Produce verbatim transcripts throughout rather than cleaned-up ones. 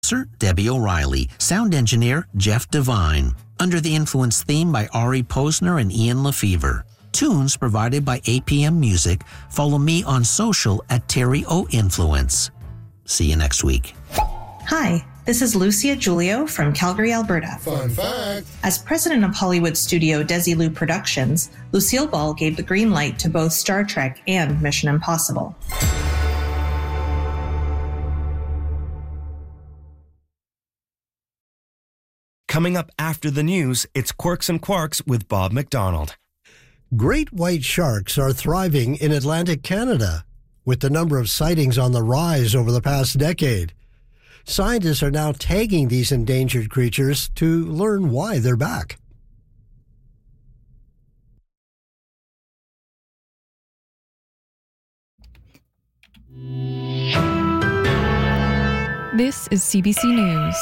producer, Debbie O'Reilly. Sound engineer, Jeff Devine. Under the Influence theme by Ari Posner and Ian Lefevre. Tunes provided by A P M Music. Follow me on social at Terry O Influence. See you next week. Hi, this is Lucia Giulio from Calgary, Alberta. Fun fact. As president of Hollywood studio Desilu Productions, Lucille Ball gave the green light to both Star Trek and Mission Impossible. Coming up after the news, it's Quirks and Quarks with Bob McDonald. Great white sharks are thriving in Atlantic Canada, with the number of sightings on the rise over the past decade. Scientists are now tagging these endangered creatures to learn why they're back. This is C B C News.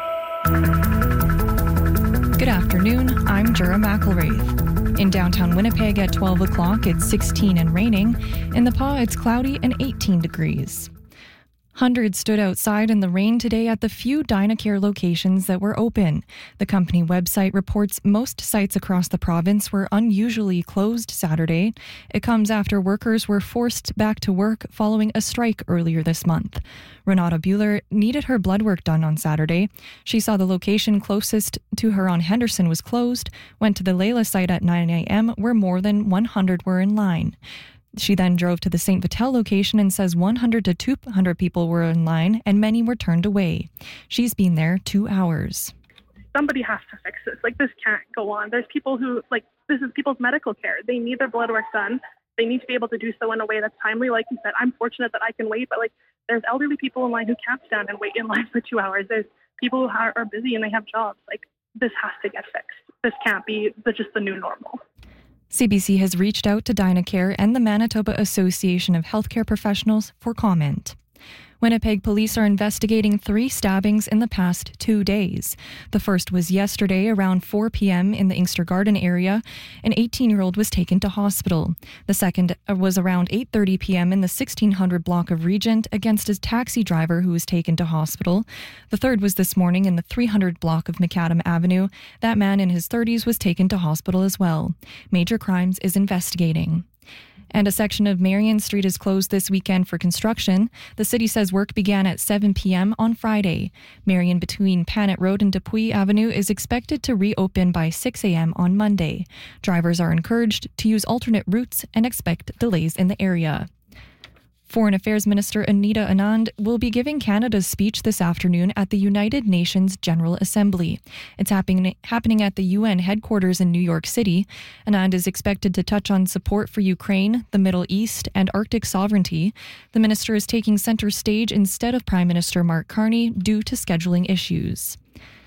Good afternoon, I'm Jura McElwraith. In downtown Winnipeg at twelve o'clock, it's sixteen and raining. In the Pas, it's cloudy and eighteen degrees. Hundreds stood outside in the rain today at the few Dynacare locations that were open. The company website reports most sites across the province were unusually closed Saturday. It comes after workers were forced back to work following a strike earlier this month. Renata Buehler needed her blood work done on Saturday. She saw the location closest to her on Henderson was closed, went to the Layla site at nine a.m. where more than one hundred were in line. She then drove to the Saint Vital location and says one hundred to two hundred people were in line and many were turned away. She's been there two hours. Somebody has to fix this. Like, this can't go on. There's people who, like, this is people's medical care. They need their blood work done. They need to be able to do so in a way that's timely. Like you said, I'm fortunate that I can wait, but, like, there's elderly people in line who can't stand and wait in line for two hours. There's people who are busy and they have jobs. Like, this has to get fixed. This can't be the, just the new normal. C B C has reached out to Dynacare and the Manitoba Association of Healthcare Professionals for comment. Winnipeg police are investigating three stabbings in the past two days. The first was yesterday around four p.m. in the Inkster Garden area. An eighteen-year-old was taken to hospital. The second was around eight thirty p.m. in the sixteen hundred block of Regent against a taxi driver who was taken to hospital. The third was this morning in the three hundred block of Macadam Avenue. That man in his thirties was taken to hospital as well. Major Crimes is investigating. And a section of Marion Street is closed this weekend for construction. The city says work began at seven p.m. on Friday. Marion between Panet Road and Dupuis Avenue is expected to reopen by six a.m. on Monday. Drivers are encouraged to use alternate routes and expect delays in the area. Foreign Affairs Minister Anita Anand will be giving Canada's speech this afternoon at the United Nations General Assembly. It's happening, happening at the U N headquarters in New York City. Anand is expected to touch on support for Ukraine, the Middle East, and Arctic sovereignty. The minister is taking center stage instead of Prime Minister Mark Carney due to scheduling issues.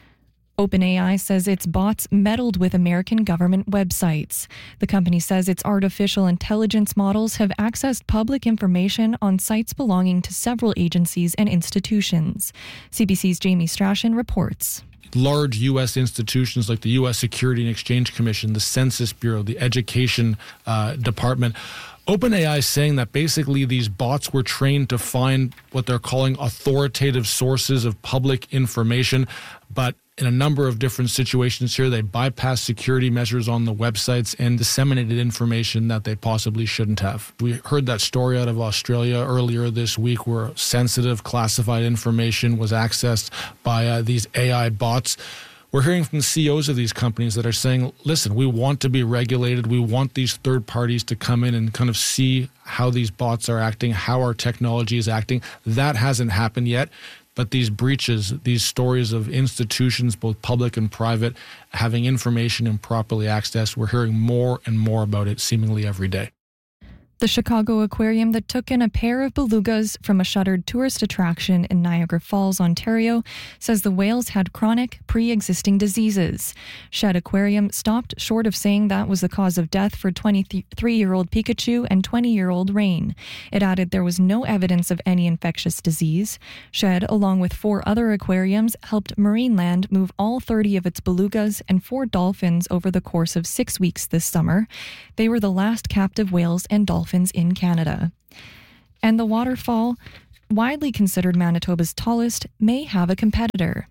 OpenAI says its bots meddled with American government websites. The company says its artificial intelligence models have accessed public information on sites belonging to several agencies and institutions. C B C's Jamie Strachan reports. Large U S institutions like the U S Security and Exchange Commission, the Census Bureau, the Education uh, Department. OpenAI is saying that basically these bots were trained to find what they're calling authoritative sources of public information, but in a number of different situations here, they bypassed security measures on the websites and disseminated information that they possibly shouldn't have. We heard that story out of Australia earlier this week where sensitive classified information was accessed by uh, these A I bots. We're hearing from the C E Os of these companies that are saying, listen, we want to be regulated. We want these third parties to come in and kind of see how these bots are acting, how our technology is acting. That hasn't happened yet. But these breaches, these stories of institutions, both public and private, having information improperly accessed, we're hearing more and more about it seemingly every day. The Chicago Aquarium that took in a pair of belugas from a shuttered tourist attraction in Niagara Falls, Ontario, says the whales had chronic, pre-existing diseases. Shed Aquarium stopped short of saying that was the cause of death for twenty-three-year-old Pikachu and twenty-year-old Rain. It added there was no evidence of any infectious disease. Shed, along with four other aquariums, helped Marineland move all thirty of its belugas and four dolphins over the course of six weeks this summer. They were the last captive whales and dolphins in Canada. And the waterfall widely considered Manitoba's tallest, may have a competitor.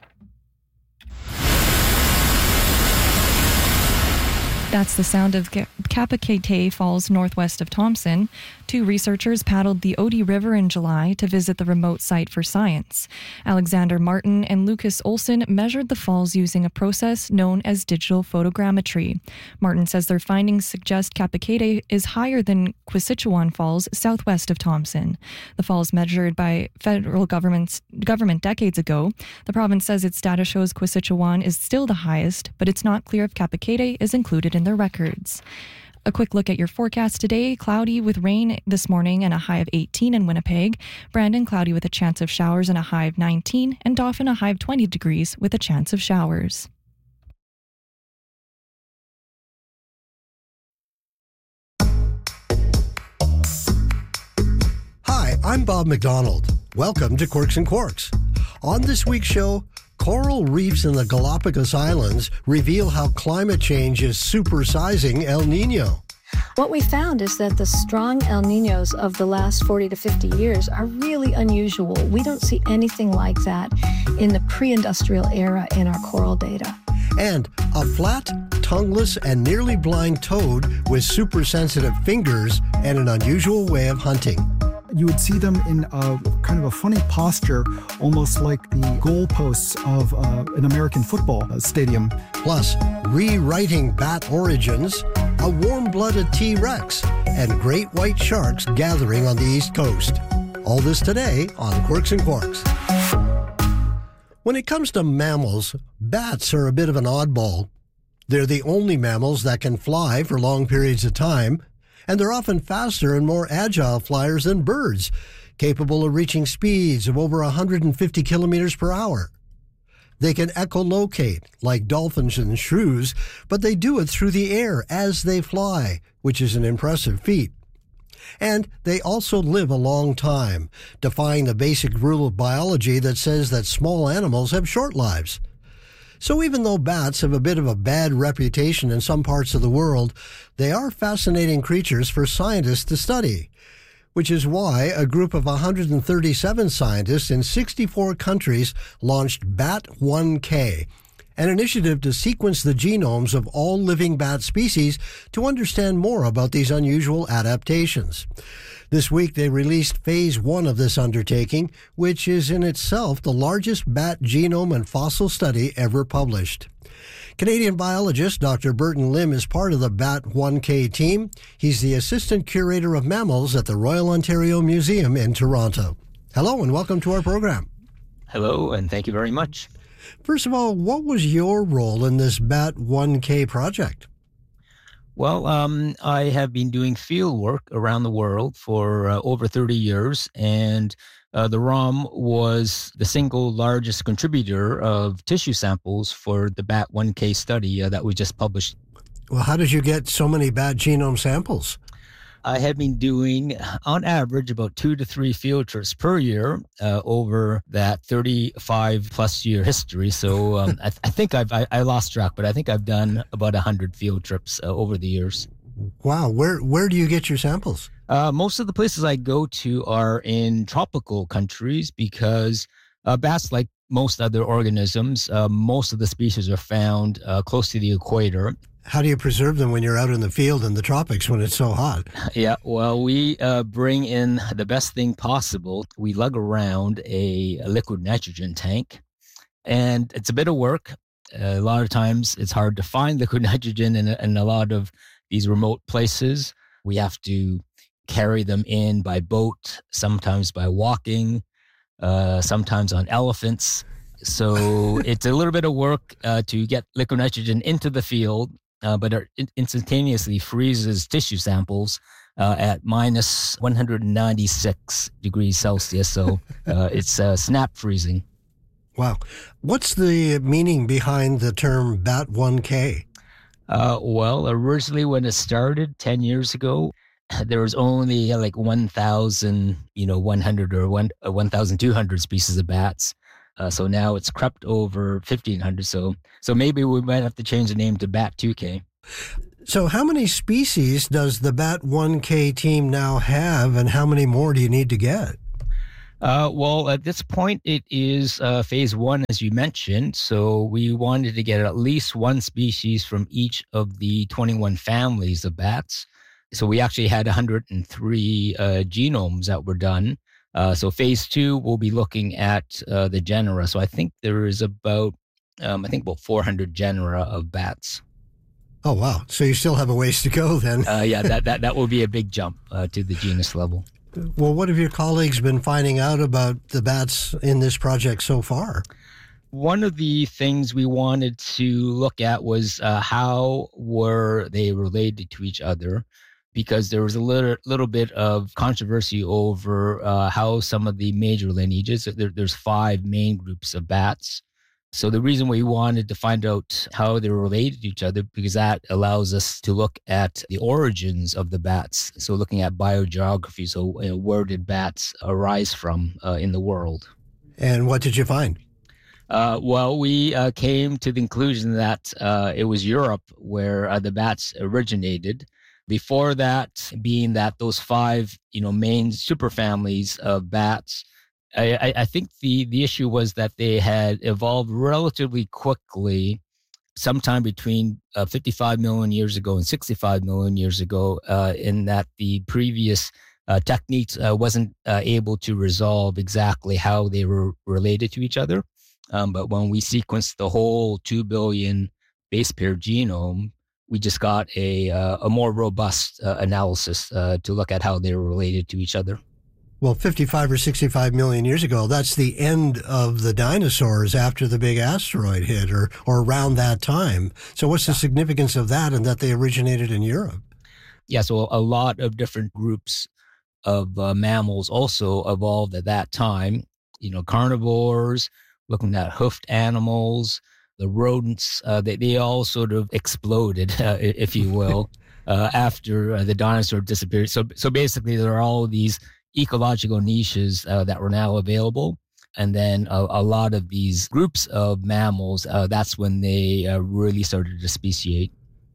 That's the sound of Kapakete Falls northwest of Thompson. Two researchers paddled the Odie River in July to visit the remote site for science. Alexander Martin and Lucas Olson measured the falls using a process known as digital photogrammetry. Martin says their findings suggest Kapakete is higher than Quisichuan Falls southwest of Thompson. The falls measured by federal government government decades ago. The province says its data shows Quisichuan is still the highest, but it's not clear if Kapakete is included in their records. A quick look at your forecast today. Cloudy with rain this morning and a high of eighteen in Winnipeg. Brandon, cloudy with a chance of showers and a high of nineteen. And Dauphin, a high of twenty degrees with a chance of showers. Hi, I'm Bob McDonald. Welcome to Quirks and Quarks. On this week's show, coral reefs in the Galapagos Islands reveal how climate change is supersizing El Niño. What we found is that the strong El Niños of the last forty to fifty years are really unusual. We don't see anything like that in the pre-industrial era in our coral data. And a flat, tongueless, and nearly blind toad with super-sensitive fingers and an unusual way of hunting. You would see them in a kind of a funny posture, almost like the goalposts of uh, an American football stadium. Plus, rewriting bat origins, a warm-blooded T-Rex, and great white sharks gathering on the East Coast. All this today on Quirks and Quarks. When it comes to mammals, bats are a bit of an oddball. They're the only mammals that can fly for long periods of time, and they're often faster and more agile flyers than birds, capable of reaching speeds of over one hundred fifty kilometers per hour. They can echolocate, like dolphins and shrews, but they do it through the air as they fly, which is an impressive feat. And they also live a long time, defying the basic rule of biology that says that small animals have short lives. So even though bats have a bit of a bad reputation in some parts of the world, they are fascinating creatures for scientists to study, which is why a group of one hundred thirty-seven scientists in sixty-four countries launched Bat one K, an initiative to sequence the genomes of all living bat species to understand more about these unusual adaptations. This week, they released phase one of this undertaking, which is in itself the largest bat genome and fossil study ever published. Canadian biologist Doctor Burton Lim is part of the Bat one K team. He's the assistant curator of mammals at the Royal Ontario Museum in Toronto. Hello and welcome to our program. Hello, and thank you very much. First of all, what was your role in this Bat one K project? Well, um, I have been doing field work around the world for uh, over thirty years, and uh, the R O M was the single largest contributor of tissue samples for the Bat one K study uh, that we just published. Well, how did you get so many bat genome samples? I have been doing, on average, about two to three field trips per year uh, over that thirty-five plus year history. So um, I, th- I think I've I, I lost track, but I think I've done about one hundred field trips uh, over the years. Wow. Where where do you get your samples? Uh, most of the places I go to are in tropical countries because uh, bats, like most other organisms, uh, most of the species are found uh, close to the equator. How do you preserve them when you're out in the field in the tropics when it's so hot? Yeah, well, we uh, bring in the best thing possible. We lug around a, a liquid nitrogen tank, and it's a bit of work. Uh, a lot of times it's hard to find liquid nitrogen in a, in a lot of these remote places. We have to carry them in by boat, sometimes by walking, uh, sometimes on elephants. So it's a little bit of work uh, to get liquid nitrogen into the field. Uh, but it instantaneously freezes tissue samples uh, at minus one hundred ninety-six degrees Celsius. So uh, it's uh, snap freezing. Wow. What's the meaning behind the term Bat one K? Uh, well, originally when it started ten years ago, there was only uh, like one thousand, you know, one hundred or one, uh, one thousand two hundred species of bats. Uh, so now it's crept over fifteen hundred. So so maybe we might have to change the name to Bat two K. So how many species does the Bat one K team now have, and how many more do you need to get? Uh, well, at this point, it is uh, phase one, as you mentioned. So we wanted to get at least one species from each of the twenty-one families of bats. So we actually had one hundred three uh, genomes that were done. Uh, so phase two, we'll be looking at uh, the genera. So I think there is about, um, I think about four hundred genera of bats. Oh, wow. So you still have a ways to go then. uh, yeah, that, that, that will be a big jump uh, to the genus level. Well, what have your colleagues been finding out about the bats in this project so far? One of the things we wanted to look at was uh, how were they related to each other, because there was a little, little bit of controversy over uh, how some of the major lineages, there, there's five main groups of bats. So the reason we wanted to find out how they're related to each other, because that allows us to look at the origins of the bats. So looking at biogeography, so you know, where did bats arise from uh, in the world? And what did you find? Uh, well, we uh, came to the conclusion that uh, it was Europe where uh, the bats originated. Before that, being that those five, you know, main superfamilies of bats, I, I think the, the issue was that they had evolved relatively quickly, sometime between uh, fifty-five million years ago and sixty-five million years ago, uh, in that the previous uh, techniques uh, wasn't uh, able to resolve exactly how they were related to each other. Um, but when we sequenced the whole two billion base pair genome, we just got a, uh, a more robust uh, analysis uh, to look at how they were related to each other. Well, fifty-five or sixty-five million years ago, that's the end of the dinosaurs after the big asteroid hit, or, or around that time. So what's the significance of that and that they originated in Europe? Yeah, so a lot of different groups of uh, mammals also evolved at that time. You know, carnivores, looking at hoofed animals, the rodents, uh, they, they all sort of exploded, uh, if you will, uh, after uh, the dinosaur disappeared. So, so basically, there are all these ecological niches uh, that were now available. And then a, a lot of these groups of mammals, uh, that's when they uh, really started to speciate.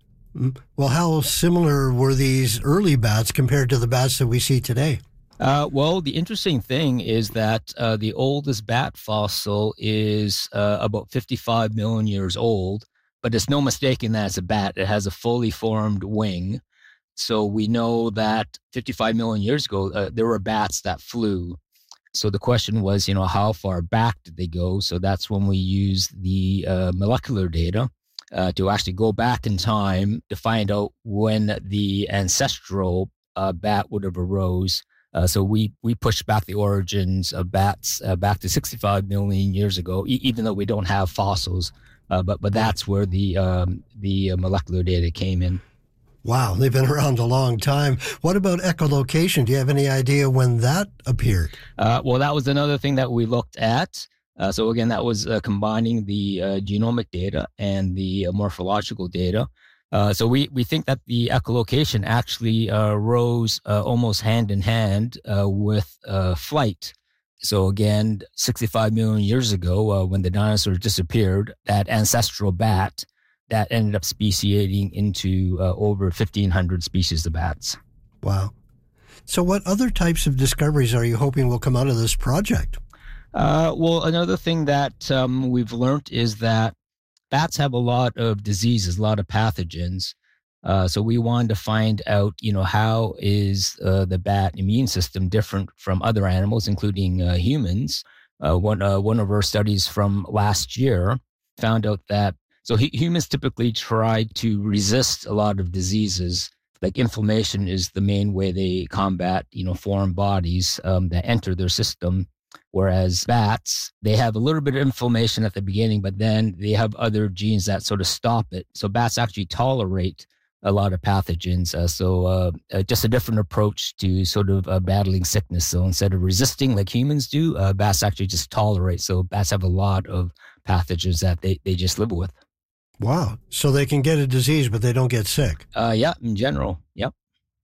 Well, how similar were these early bats compared to the bats that we see today? Uh, well, the interesting thing is that uh, the oldest bat fossil is uh, about fifty-five million years old, but it's no mistaking that it's a bat. It has a fully formed wing. So we know that fifty-five million years ago, uh, there were bats that flew. So the question was, you know, how far back did they go? So that's when we used the uh, molecular data uh, to actually go back in time to find out when the ancestral uh, bat would have arose. Uh, so we we pushed back the origins of bats uh, back to sixty-five million years ago, e- even though we don't have fossils. Uh, but but that's where the um, the molecular data came in. Wow, they've been around a long time. What about echolocation? Do you have any idea when that appeared? Uh, well, that was another thing that we looked at. Uh, so again, that was uh, combining the uh, genomic data and the uh, morphological data. Uh, so we, we think that the echolocation actually uh, rose uh, almost hand in hand uh, with uh, flight. So again, sixty-five million years ago, uh, when the dinosaurs disappeared, that ancestral bat that ended up speciating into uh, over fifteen hundred species of bats. Wow. So what other types of discoveries are you hoping will come out of this project? Uh, well, another thing that um, we've learned is that bats have a lot of diseases, a lot of pathogens. Uh, so we wanted to find out, you know, how is uh, the bat immune system different from other animals, including uh, humans. Uh, one, uh, one of our studies from last year found out that So he, humans typically try to resist a lot of diseases. Like inflammation is the main way they combat, you know, foreign bodies um, that enter their system. Whereas bats, they have a little bit of inflammation at the beginning, but then they have other genes that sort of stop it. So bats actually tolerate a lot of pathogens. Uh, so uh, uh, just a different approach to sort of uh, battling sickness. So instead of resisting like humans do, uh, bats actually just tolerate. So bats have a lot of pathogens that they, they just live with. Wow. So they can get a disease, but they don't get sick. Uh, yeah, in general. Yep.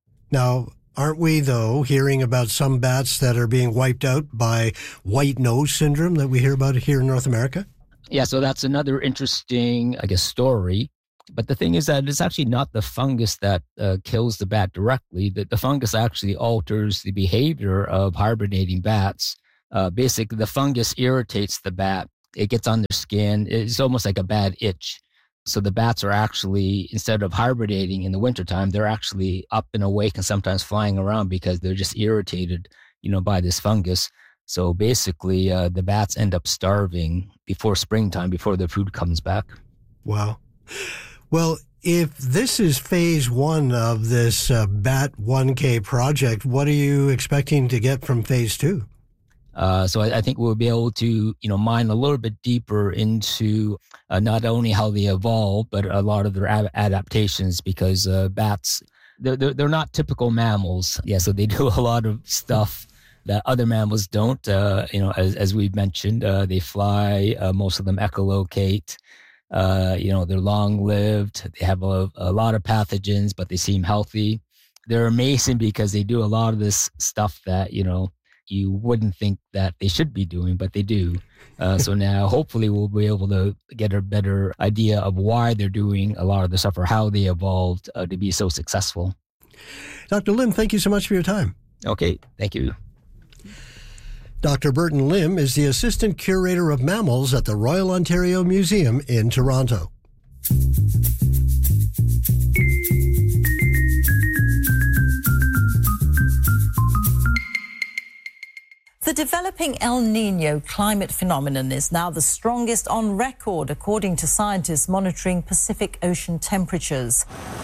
Now, aren't we, though, hearing about some bats that are being wiped out by white nose syndrome that we hear about here in North America? Yeah, so that's another interesting, I guess, story. But the thing is that it's actually not the fungus that uh, kills the bat directly. The, the fungus actually alters the behavior of hibernating bats. Uh, basically, the fungus irritates the bat. It gets on their skin. It's almost like a bad itch. So the bats are actually, instead of hibernating in the wintertime, they're actually up and awake and sometimes flying around because they're just irritated, you know, by this fungus. So basically, uh, the bats end up starving before springtime, before their food comes back. Wow. Well, if this is phase one of this uh, Bat one K project, what are you expecting to get from phase two? Uh, so I, I think we'll be able to, you know, mine a little bit deeper into uh, not only how they evolve, but a lot of their ad- adaptations, because uh, bats, they're, they're, they're not typical mammals. Yeah, so they do a lot of stuff that other mammals don't. Uh, you know, as, as we've mentioned, uh, they fly, uh, most of them echolocate. Uh, you know, they're long-lived. They have a, a lot of pathogens, but they seem healthy. They're amazing because they do a lot of this stuff that, you know, you wouldn't think that they should be doing, but they do. Uh, so now hopefully we'll be able to get a better idea of why they're doing a lot of the stuff or how they evolved uh, to be so successful. Doctor Lim, thank you so much for your time. Okay, thank you. Doctor Burton Lim is the Assistant Curator of Mammals at the Royal Ontario Museum in Toronto. The developing El Niño climate phenomenon is now the strongest on record, according to scientists monitoring Pacific Ocean temperatures.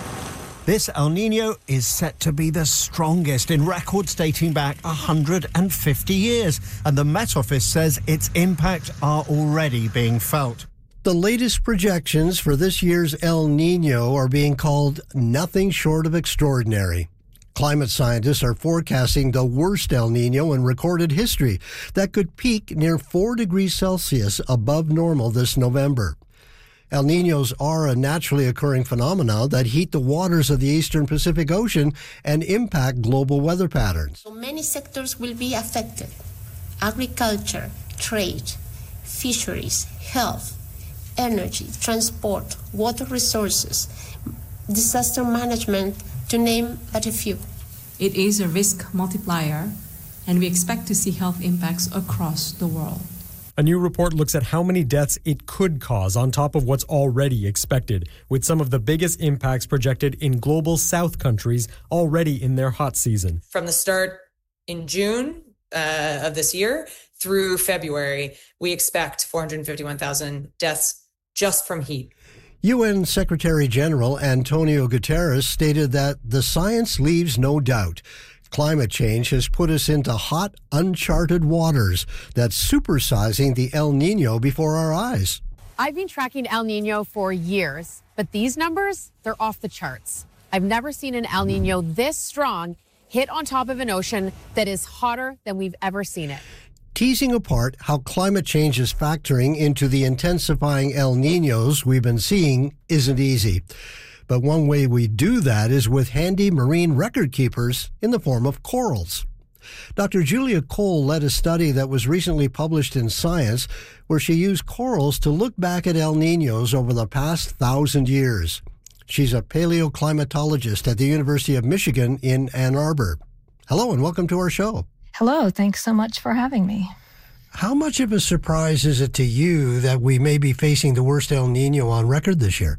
This El Niño is set to be the strongest in records dating back one hundred fifty years, and the Met Office says its impacts are already being felt. The latest projections for this year's El Niño are being called nothing short of extraordinary. Climate scientists are forecasting the worst El Niño in recorded history that could peak near four degrees Celsius above normal this November. El Niños are a naturally occurring phenomenon that heat the waters of the eastern Pacific Ocean and impact global weather patterns. So many sectors will be affected: agriculture, trade, fisheries, health, energy, transport, water resources, disaster management, to name but a few. It is a risk multiplier, and we expect to see health impacts across the world. A new report looks at how many deaths it could cause on top of what's already expected, with some of the biggest impacts projected in global south countries already in their hot season. From the start in June uh, of this year through February, we expect four hundred fifty-one thousand deaths just from heat. U N Secretary General Antonio Guterres stated that the science leaves no doubt. Climate change has put us into hot, uncharted waters that's supersizing the El Niño before our eyes. I've been tracking El Niño for years, but these numbers, they're off the charts. I've never seen an El Niño this strong hit on top of an ocean that is hotter than we've ever seen it. Teasing apart how climate change is factoring into the intensifying El Niños we've been seeing isn't easy. But one way we do that is with handy marine record keepers in the form of corals. Doctor Julia Cole led a study that was recently published in Science, where she used corals to look back at El Niños over the past thousand years. She's a paleoclimatologist at the University of Michigan in Ann Arbor. Hello and welcome to our show. Hello, thanks so much for having me. How much of a surprise is it to you that we may be facing the worst El Niño on record this year?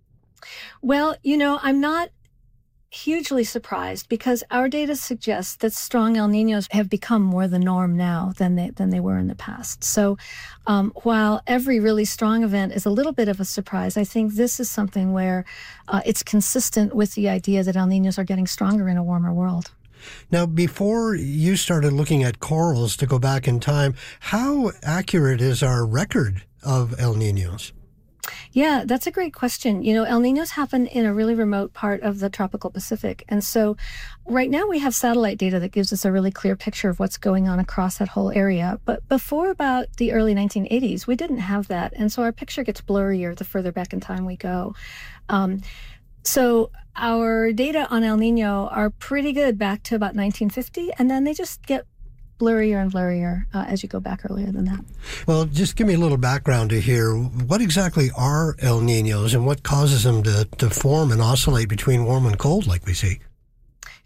Well, you know, I'm not hugely surprised because our data suggests that strong El Niños have become more the norm now than they than they were in the past. So um, while every really strong event is a little bit of a surprise, I think this is something where uh, it's consistent with the idea that El Niños are getting stronger in a warmer world. Now, before you started looking at corals to go back in time, how accurate is our record of El Niños? Yeah, that's a great question. You know, El Niños happen in a really remote part of the tropical Pacific. And so right now we have satellite data that gives us a really clear picture of what's going on across that whole area. But before about the early nineteen eighties, we didn't have that. And so our picture gets blurrier the further back in time we go. Um, so our data on El Niño are pretty good back to about nineteen fifty, and then they just get blurrier and blurrier uh, as you go back earlier than that. Well, just give me a little background to here. What exactly are El Niños and what causes them to, to form and oscillate between warm and cold like we see?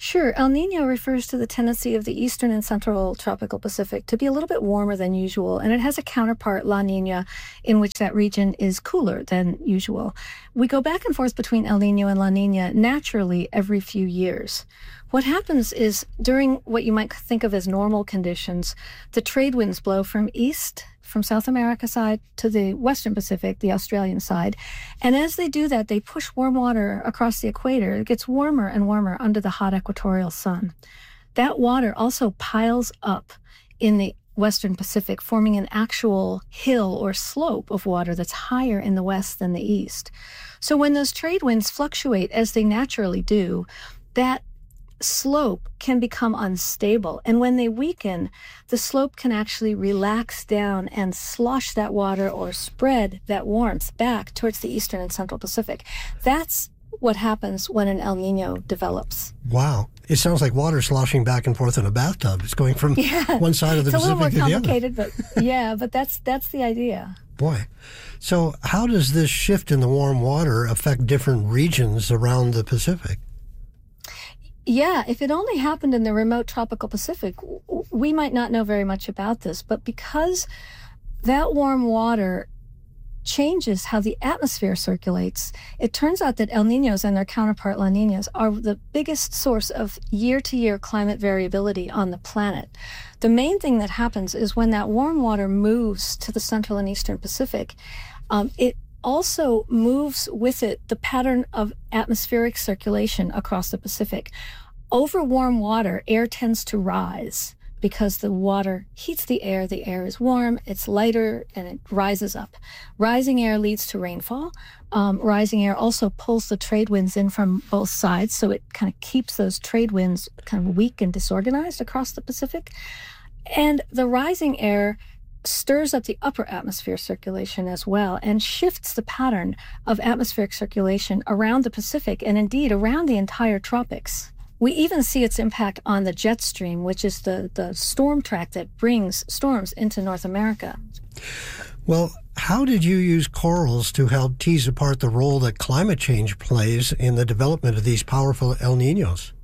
Sure. El Nino refers to the tendency of the eastern and central tropical Pacific to be a little bit warmer than usual, and it has a counterpart, La Nina, in which that region is cooler than usual. We go back and forth between El Nino and La Nina naturally every few years. What happens is during what you might think of as normal conditions, the trade winds blow from east, from South America side to the Western Pacific, the Australian side. And as they do that, they push warm water across the equator. It gets warmer and warmer under the hot equatorial sun. That water also piles up in the Western Pacific, forming an actual hill or slope of water that's higher in the west than the east. So when those trade winds fluctuate, as they naturally do, that slope can become unstable. And when they weaken, the slope can actually relax down and slosh that water or spread that warmth back towards the eastern and central Pacific. That's what happens when an El Nino develops. Wow. It sounds like water sloshing back and forth in a bathtub. It's going from yeah. one side of the Pacific to the other. It's a little more complicated, but yeah, but that's that's the idea. Boy. So how does this shift in the warm water affect different regions around the Pacific? Yeah, if it only happened in the remote tropical Pacific, we might not know very much about this. But because that warm water changes how the atmosphere circulates, it turns out that El Niños and their counterpart La Niñas are the biggest source of year-to-year climate variability on the planet. The main thing that happens is when that warm water moves to the central and eastern Pacific, um, it also moves with it the pattern of atmospheric circulation across the Pacific. Over warm water, air tends to rise because the water heats the air. The air is warm, it's lighter, and it rises up. Rising air leads to rainfall. Um, rising air also pulls the trade winds in from both sides, so it kind of keeps those trade winds kind of weak and disorganized across the Pacific. And the rising air stirs up the upper atmosphere circulation as well and shifts the pattern of atmospheric circulation around the Pacific and indeed around the entire tropics. We even see its impact on the jet stream, which is the, the storm track that brings storms into North America. Well, how did you use corals to help tease apart the role that climate change plays in the development of these powerful El Niños?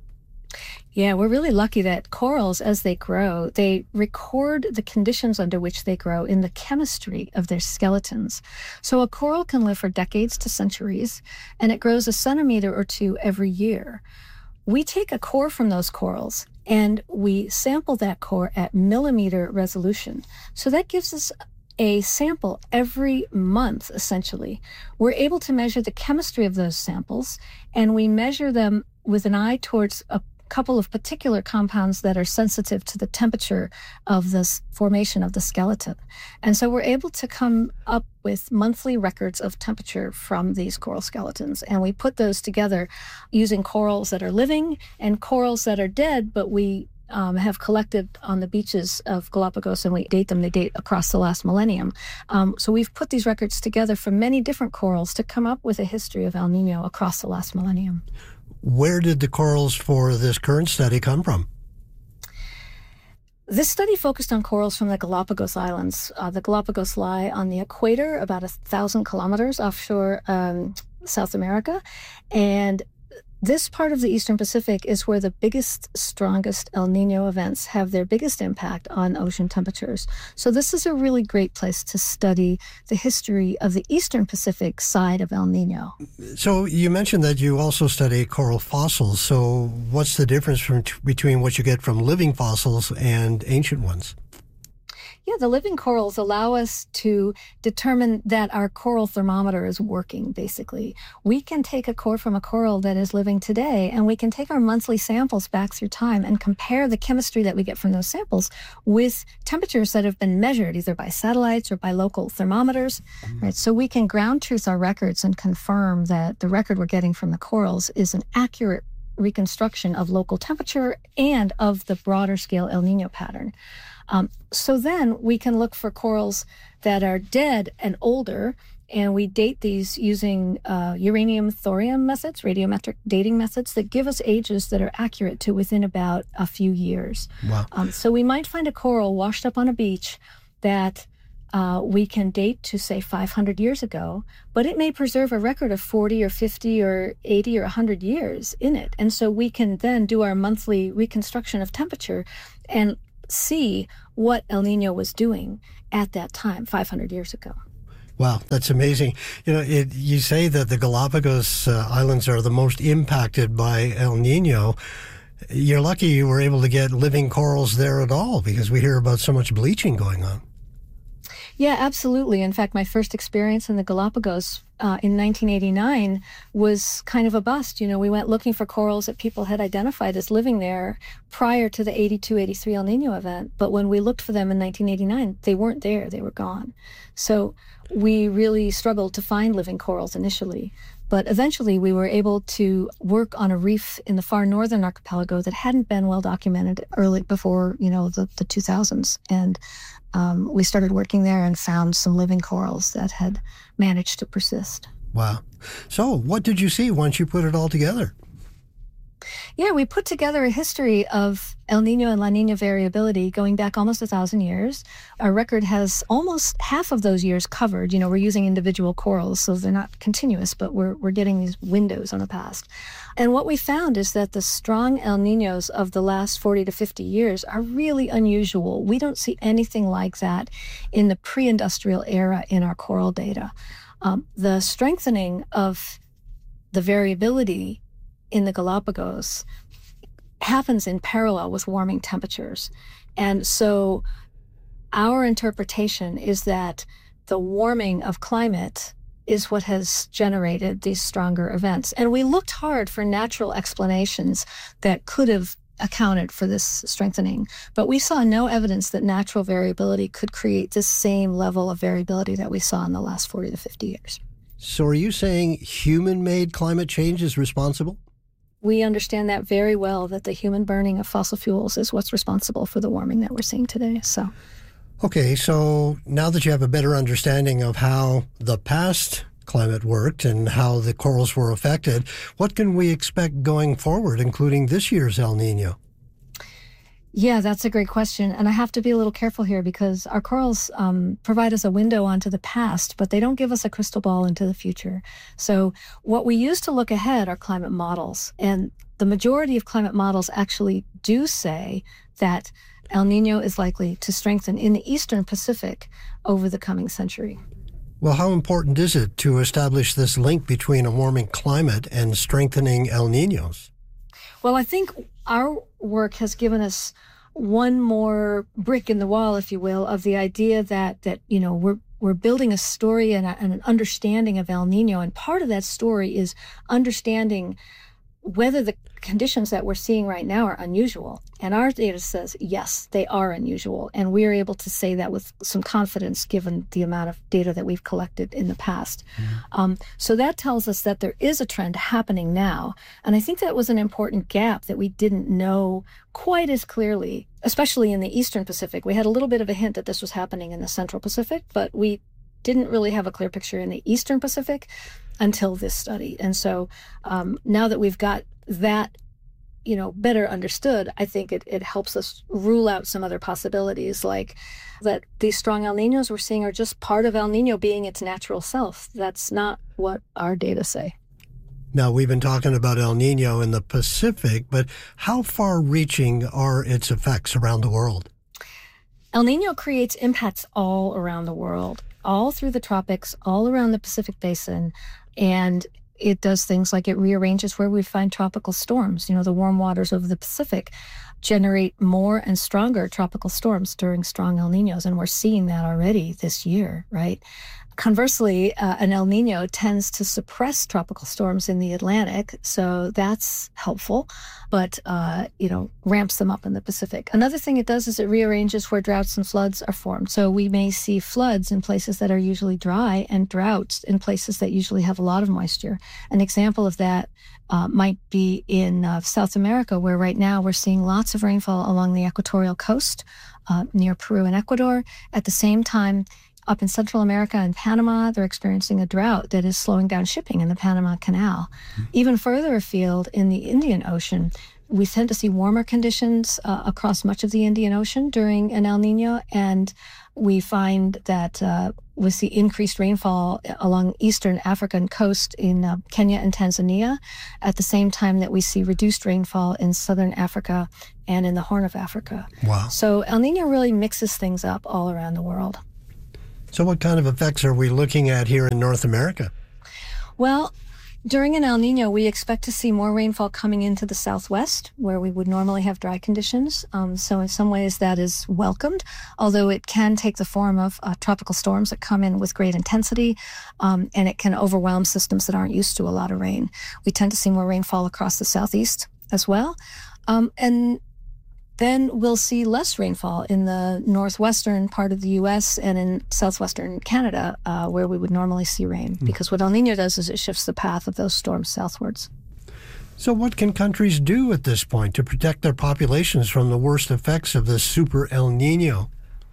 Yeah, we're really lucky that corals, as they grow, they record the conditions under which they grow in the chemistry of their skeletons. So a coral can live for decades to centuries, and it grows a centimeter or two every year. We take a core from those corals, and we sample that core at millimeter resolution. So that gives us a sample every month, essentially. We're able to measure the chemistry of those samples, and we measure them with an eye towards a couple of particular compounds that are sensitive to the temperature of the formation of the skeleton. And so we're able to come up with monthly records of temperature from these coral skeletons. And we put those together using corals that are living and corals that are dead, but we um, have collected on the beaches of Galapagos, and we date them. They date across the last millennium. Um, so we've put these records together from many different corals to come up with a history of El Nino across the last millennium. Where did the corals for this current study come from? This study focused on corals from the Galapagos Islands. Uh, the Galapagos lie on the equator, about a thousand kilometers offshore um, South America. And this part of the Eastern Pacific is where the biggest, strongest El Nino events have their biggest impact on ocean temperatures. So this is a really great place to study the history of the Eastern Pacific side of El Nino. So you mentioned that you also study coral fossils. So what's the difference from, between what you get from living fossils and ancient ones? Yeah, the living corals allow us to determine that our coral thermometer is working, basically. We can take a core from a coral that is living today, and we can take our monthly samples back through time and compare the chemistry that we get from those samples with temperatures that have been measured either by satellites or by local thermometers. Mm. Right? So we can ground truth our records and confirm that the record we're getting from the corals is an accurate reconstruction of local temperature and of the broader scale El Nino pattern. Um, so then we can look for corals that are dead and older, and we date these using uh, uranium thorium methods, radiometric dating methods that give us ages that are accurate to within about a few years. Wow. Um, so we might find a coral washed up on a beach that uh, we can date to, say, five hundred years ago, but it may preserve a record of forty or fifty or eighty or one hundred years in it. And so we can then do our monthly reconstruction of temperature and see what El Nino was doing at that time, five hundred years ago. Wow, that's amazing. You know, it, you say that the Galapagos uh, Islands are the most impacted by El Nino. You're lucky you were able to get living corals there at all, because we hear about so much bleaching going on. Yeah, absolutely. In fact, my first experience in the Galapagos uh, in nineteen eighty-nine was kind of a bust. You know, we went looking for corals that people had identified as living there prior to the eighty-two eighty-three El Nino event. But when we looked for them in nineteen eighty-nine, they weren't there. They were gone. So we really struggled to find living corals initially. But eventually we were able to work on a reef in the far northern archipelago that hadn't been well documented early before, you know, the, the two thousands. And um, we started working there and found some living corals that had managed to persist. Wow. So what did you see once you put it all together? Yeah, we put together a history of El Nino and La Nina variability going back almost a thousand years. Our record has almost half of those years covered. You know, we're using individual corals, so they're not continuous, but we're we're getting these windows on the past. And what we found is that the strong El Ninos of the last forty to fifty years are really unusual. We don't see anything like that in the pre-industrial era in our coral data. Um, the strengthening of the variability in the Galapagos happens in parallel with warming temperatures. And so our interpretation is that the warming of climate is what has generated these stronger events. And we looked hard for natural explanations that could have accounted for this strengthening, but we saw no evidence that natural variability could create this same level of variability that we saw in the last forty to fifty years. So are you saying human-made climate change is responsible? We understand that very well, that the human burning of fossil fuels is what's responsible for the warming that we're seeing today. So, okay, so now that you have a better understanding of how the past climate worked and how the corals were affected, what can we expect going forward, including this year's El Nino? Yeah, that's a great question. And I have to be a little careful here because our corals um, provide us a window onto the past, but they don't give us a crystal ball into the future. So what we use to look ahead are climate models. And the majority of climate models actually do say that El Nino is likely to strengthen in the Eastern Pacific over the coming century. Well, how important is it to establish this link between a warming climate and strengthening El Ninos? Well, I think our work has given us one more brick in the wall, if you will, of the idea that, that you know, we're we're building a story and, a, and an understanding of El Nino. And part of that story is understanding whether the conditions that we're seeing right now are unusual. And our data says, yes, they are unusual. And we're able to say that with some confidence given the amount of data that we've collected in the past. Mm-hmm. Um, so that tells us that there is a trend happening now. And I think that was an important gap that we didn't know quite as clearly, especially in the Eastern Pacific. We had a little bit of a hint that this was happening in the Central Pacific, but we didn't really have a clear picture in the Eastern Pacific until this study. And so um, now that we've got that, you know, better understood, I think it, it helps us rule out some other possibilities, like that these strong El Ninos we're seeing are just part of El Nino being its natural self. That's not what our data say. Now, we've been talking about El Nino in the Pacific, but how far-reaching are its effects around the world? El Nino creates impacts all around the world, all through the tropics, all around the Pacific Basin. And it does things like it rearranges where we find tropical storms. You know, the warm waters of the Pacific generate more and stronger tropical storms during strong El Ninos. And we're seeing that already this year, right? Conversely, uh, an El Nino tends to suppress tropical storms in the Atlantic, so that's helpful, but, uh, you know, ramps them up in the Pacific. Another thing it does is it rearranges where droughts and floods are formed. So we may see floods in places that are usually dry and droughts in places that usually have a lot of moisture. An example of that uh, might be in uh, South America, where right now we're seeing lots of rainfall along the equatorial coast uh, near Peru and Ecuador. At the same time, up in Central America and Panama, they're experiencing a drought that is slowing down shipping in the Panama Canal. Mm-hmm. Even further afield in the Indian Ocean, we tend to see warmer conditions uh, across much of the Indian Ocean during an El Nino, and we find that uh, we see increased rainfall along eastern African coast in uh, Kenya and Tanzania, at the same time that we see reduced rainfall in southern Africa and in the Horn of Africa. Wow. So El Nino really mixes things up all around the world. So what kind of effects are we looking at here in North America? Well, during an El Nino, we expect to see more rainfall coming into the southwest, where we would normally have dry conditions. Um, so in some ways that is welcomed, although it can take the form of uh, tropical storms that come in with great intensity, um, and it can overwhelm systems that aren't used to a lot of rain. We tend to see more rainfall across the southeast as well. Um, and then we'll see less rainfall in the northwestern part of the U S and in southwestern Canada, uh, where we would normally see rain. Mm. Because what El Nino does is it shifts the path of those storms southwards. So what can countries do at this point to protect their populations from the worst effects of this super El Nino?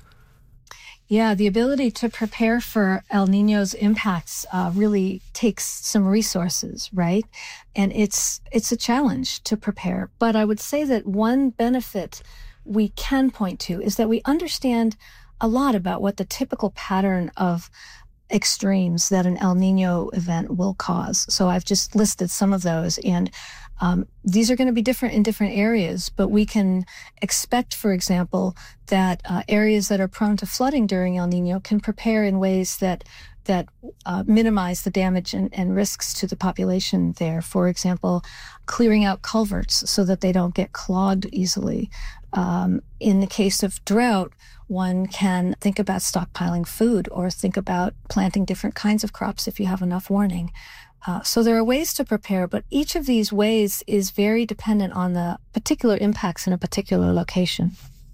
Yeah, the ability to prepare for El Nino's impacts uh, really takes some resources, right? And it's it's a challenge to prepare. But I would say that one benefit we can point to is that we understand a lot about what the typical pattern of extremes that an El Nino event will cause. So I've just listed some of those, and um, these are going to be different in different areas, but we can expect, for example, that uh, areas that are prone to flooding during El Nino can prepare in ways that that uh, minimize the damage and, and risks to the population there. For example, clearing out culverts so that they don't get clogged easily. Um, in the case of drought, one can think about stockpiling food or think about planting different kinds of crops if you have enough warning. Uh, so there are ways to prepare, but each of these ways is very dependent on the particular impacts in a particular location.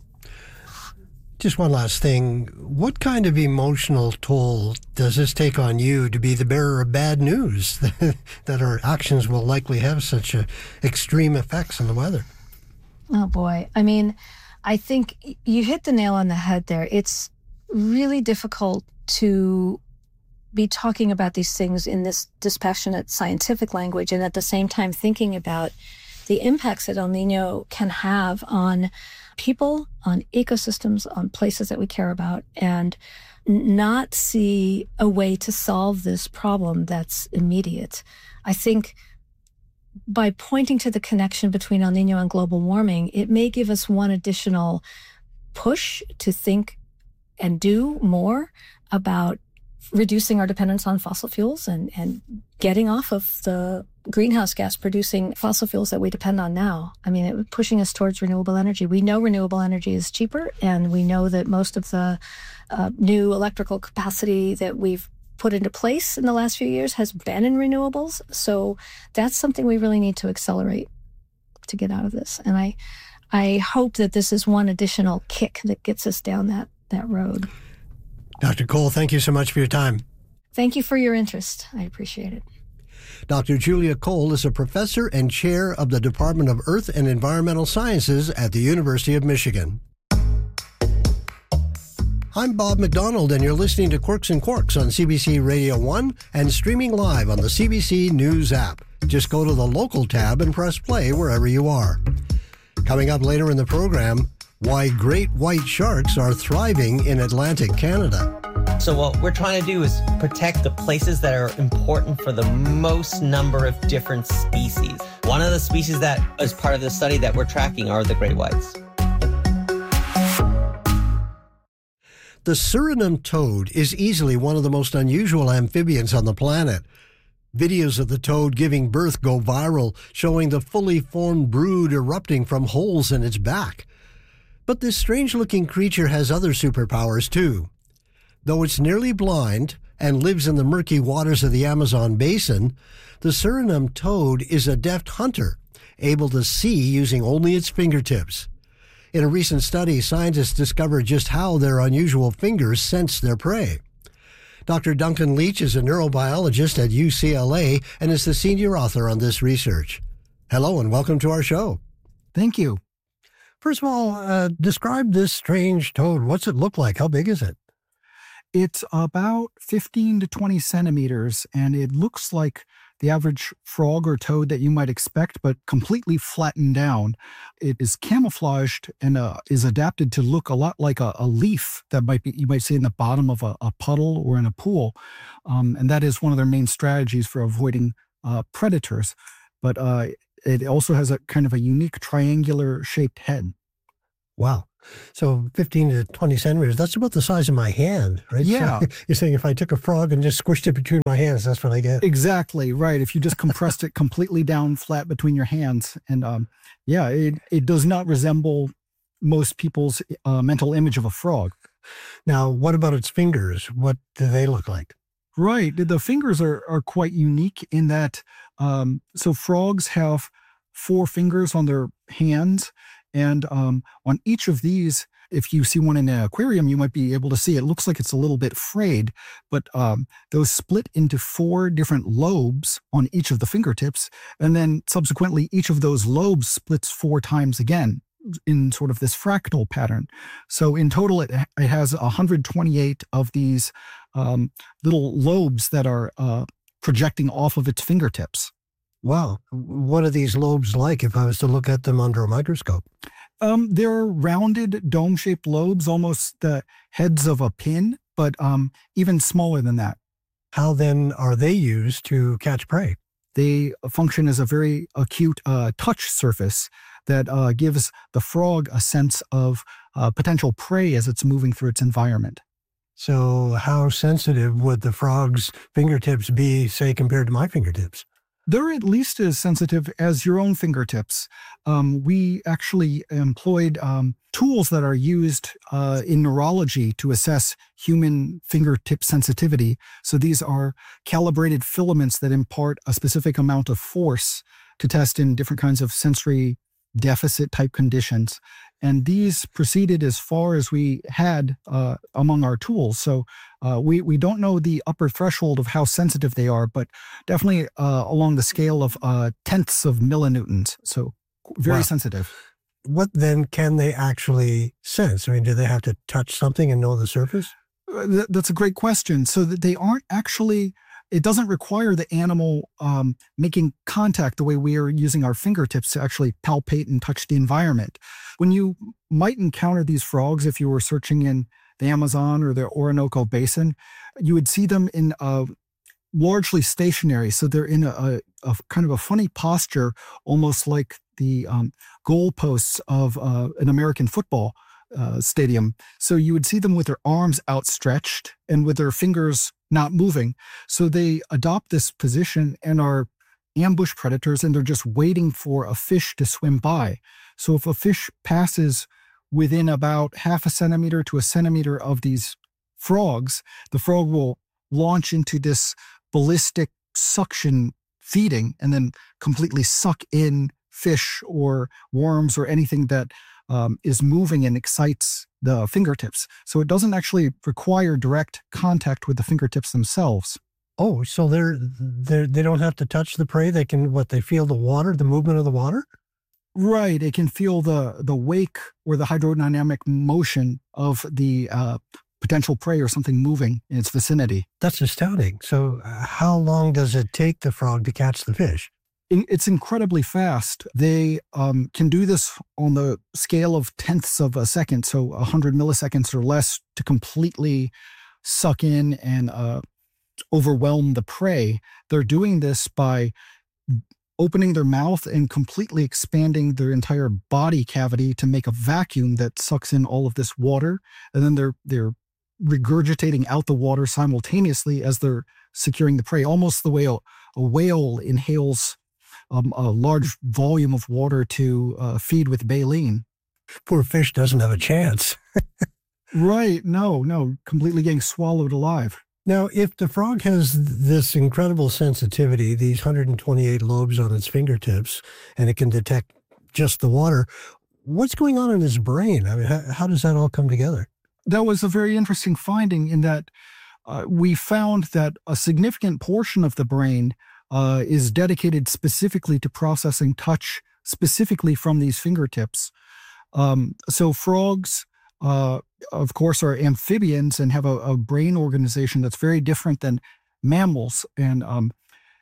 Just one last thing. What kind of emotional toll does this take on you to be the bearer of bad news that our actions will likely have such a extreme effects on the weather? Oh, boy. I mean, I think you hit the nail on the head there. It's really difficult to be talking about these things in this dispassionate scientific language and at the same time thinking about the impacts that El Nino can have on people, on ecosystems, on places that we care about, and not see a way to solve this problem that's immediate. I think by pointing to the connection between El Nino and global warming, it may give us one additional push to think and do more about reducing our dependence on fossil fuels and, and getting off of the greenhouse gas producing fossil fuels that we depend on now. I mean, it, pushing us towards renewable energy. We know renewable energy is cheaper, and we know that most of the uh, new electrical capacity that we've put into place in the last few years has been in renewables. So that's something we really need to accelerate to get out of this. And I, I hope that this is one additional kick that gets us down that, that road. Doctor Cole, thank you so much for your time. Thank you for your interest. I appreciate it. Doctor Julia Cole is a professor and chair of the Department of Earth and Environmental Sciences at the University of Michigan. I'm Bob McDonald, and you're listening to Quirks and Quarks on C B C Radio one and streaming live on the C B C News app. Just go to the local tab and press play wherever you are. Coming up later in the program, why great white sharks are thriving in Atlantic Canada. So what we're trying to do is protect the places that are important for the most number of different species. One of the species that is part of the study that we're tracking are the great whites. The Suriname toad is easily one of the most unusual amphibians on the planet. Videos of the toad giving birth go viral, showing the fully formed brood erupting from holes in its back. But this strange-looking creature has other superpowers, too. Though it's nearly blind and lives in the murky waters of the Amazon basin, the Suriname toad is a deft hunter, able to see using only its fingertips. In a recent study, scientists discovered just how their unusual fingers sense their prey. Doctor Duncan Leach is a neurobiologist at U C L A and is the senior author on this research. Hello and welcome to our show. Thank you. First of all, uh, describe this strange toad. What's it look like? How big is it? It's about fifteen to twenty centimeters, and it looks like the average frog or toad that you might expect, but completely flattened down. It is camouflaged and uh, is adapted to look a lot like a, a leaf that might be you might see in the bottom of a, a puddle or in a pool, um, and that is one of their main strategies for avoiding uh, predators. But uh, it also has a kind of a unique triangular shaped head. Wow. So fifteen to twenty centimeters, that's about the size of my hand, right? Yeah. So you're saying if I took a frog and just squished it between my hands, that's what I get? Exactly, right. If you just compressed it completely down flat between your hands. And um, yeah, it, it does not resemble most people's uh, mental image of a frog. Now, what about its fingers? What do they look like? Right. The fingers are, are quite unique in that, um, so frogs have four fingers on their hands. And um, on each of these, if you see one in an aquarium, you might be able to see it looks like it's a little bit frayed, but um, those split into four different lobes on each of the fingertips. And then subsequently, each of those lobes splits four times again in sort of this fractal pattern. So in total, it, it has one hundred twenty-eight of these um, little lobes that are uh, projecting off of its fingertips. Wow. What are these lobes like if I was to look at them under a microscope? Um, they're rounded, dome-shaped lobes, almost the heads of a pin, but um, even smaller than that. How then are they used to catch prey? They function as a very acute uh, touch surface that uh, gives the frog a sense of uh, potential prey as it's moving through its environment. So how sensitive would the frog's fingertips be, say, compared to my fingertips? They're at least as sensitive as your own fingertips. Um, we actually employed um, tools that are used uh, in neurology to assess human fingertip sensitivity. So these are calibrated filaments that impart a specific amount of force to test in different kinds of sensory deficit type conditions. And these proceeded as far as we had uh, among our tools. So uh, we, we don't know the upper threshold of how sensitive they are, but definitely uh, along the scale of uh, tenths of millinewtons. So very wow. sensitive. What then can they actually sense? I mean, do they have to touch something and know the surface? Uh, that's a great question. So that they aren't actually... It doesn't require the animal um, making contact the way we are using our fingertips to actually palpate and touch the environment. When you might encounter these frogs, if you were searching in the Amazon or the Orinoco Basin, you would see them in uh, largely stationary. So they're in a, a, a kind of a funny posture, almost like the um, goalposts of uh, an American football uh, stadium. So you would see them with their arms outstretched and with their fingers not moving. So they adopt this position and are ambush predators, and they're just waiting for a fish to swim by. So if a fish passes within about half a centimeter to a centimeter of these frogs, the frog will launch into this ballistic suction feeding and then completely suck in fish or worms or anything that um, is moving and excites the fingertips. So it doesn't actually require direct contact with the fingertips themselves. Oh, so they're, they're, they don't have to touch the prey. They can, what, they feel the water, the movement of the water? Right. It can feel the, the wake or the hydrodynamic motion of the uh, potential prey or something moving in its vicinity. That's astounding. So uh, how long does it take the frog to catch the fish? It's incredibly fast. They um, can do this on the scale of tenths of a second, so one hundred milliseconds or less, to completely suck in and uh, overwhelm the prey. They're doing this by opening their mouth and completely expanding their entire body cavity to make a vacuum that sucks in all of this water, and then they're they're regurgitating out the water simultaneously as they're securing the prey, almost the way a, a whale inhales Um, a large volume of water to uh, feed with baleen. Poor fish doesn't have a chance. Right. No, no, completely getting swallowed alive. Now, if the frog has this incredible sensitivity, these one hundred twenty-eight lobes on its fingertips, and it can detect just the water, what's going on in his brain? I mean, how, how does that all come together? That was a very interesting finding in that uh, we found that a significant portion of the brain Uh, is dedicated specifically to processing touch, specifically from these fingertips. Um, so frogs, uh, of course, are amphibians and have a, a brain organization that's very different than mammals. And um,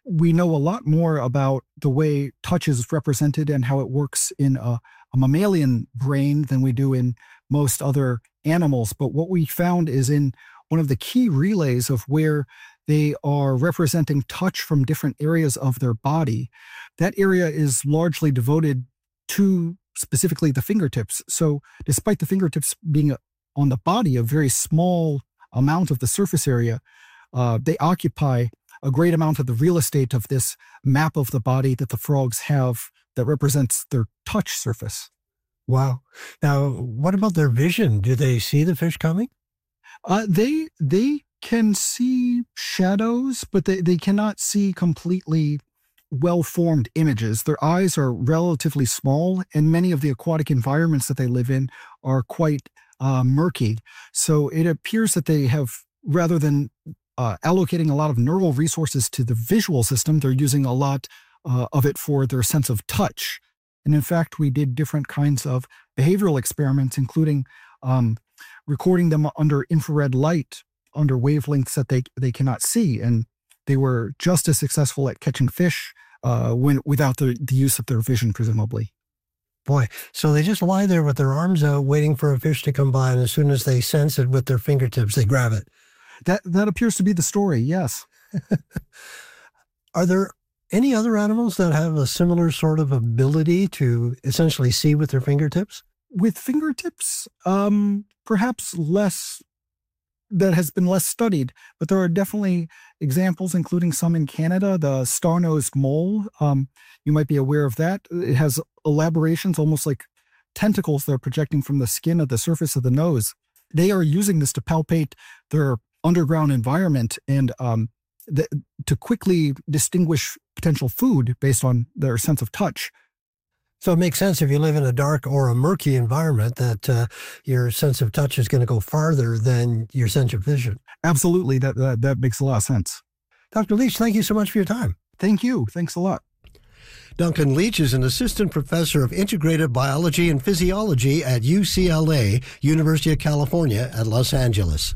We know a lot more about the way touch is represented and how it works in a, a mammalian brain than we do in most other animals. But what we found is in one of the key relays of where they are representing touch from different areas of their body, that area is largely devoted to specifically the fingertips. So despite the fingertips being on the body a very small amount of the surface area, uh, they occupy a great amount of the real estate of this map of the body that the frogs have that represents their touch surface. Wow. Now, what about their vision? Do they see the fish coming? Uh, they they can see shadows, but they, they cannot see completely well-formed images. Their eyes are relatively small, and many of the aquatic environments that they live in are quite uh, murky. So it appears that they have, rather than uh, allocating a lot of neural resources to the visual system, they're using a lot uh, of it for their sense of touch. And in fact, we did different kinds of behavioral experiments, including um, recording them under infrared light, under wavelengths that they, they cannot see. And they were just as successful at catching fish uh, when without the, the use of their vision, presumably. Boy, so they just lie there with their arms out waiting for a fish to come by, and as soon as they sense it with their fingertips, they grab it. That, that appears to be the story, yes. Are there any other animals that have a similar sort of ability to essentially see with their fingertips? With fingertips, um, perhaps less, that has been less studied, but there are definitely examples, including some in Canada. The star-nosed mole, um, you might be aware of that. It has elaborations, almost like tentacles that are projecting from the skin at the surface of the nose. They are using this to palpate their underground environment and um, the, to quickly distinguish potential food based on their sense of touch. So it makes sense if you live in a dark or a murky environment that uh, your sense of touch is going to go farther than your sense of vision. Absolutely. That, that that makes a lot of sense. Doctor Leach, thank you so much for your time. Thank you. Thanks a lot. Duncan Leach is an assistant professor of integrative biology and physiology at U C L A, University of California at Los Angeles.